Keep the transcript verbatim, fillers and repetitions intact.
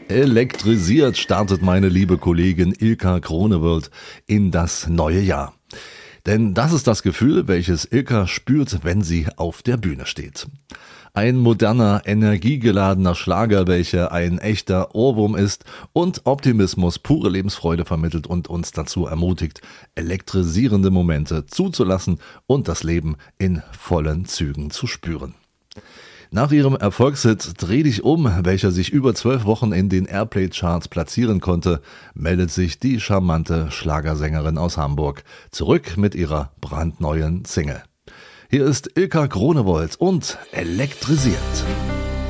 Elektrisiert startet meine liebe Kollegin Ilka Groenewold in das neue Jahr. Denn das ist das Gefühl, welches Ilka spürt, wenn sie auf der Bühne steht. Ein moderner, energiegeladener Schlager, welcher ein echter Ohrwurm ist und Optimismus, pure Lebensfreude vermittelt und uns dazu ermutigt, elektrisierende Momente zuzulassen und das Leben in vollen Zügen zu spüren. Nach ihrem Erfolgshit Dreh dich um, welcher sich über zwölf Wochen in den Airplay-Charts platzieren konnte, meldet sich die charmante Schlagersängerin aus Hamburg zurück mit ihrer brandneuen Single. Hier ist Ilka Groenewold und Elektrisiert.